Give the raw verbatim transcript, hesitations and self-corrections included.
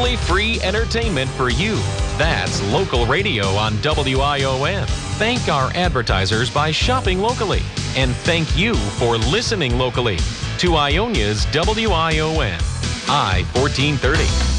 totally free entertainment for you. That's local radio on W I O N. Thank our advertisers by shopping locally. And thank you for listening locally to Ionia's W I O N. I fourteen thirty.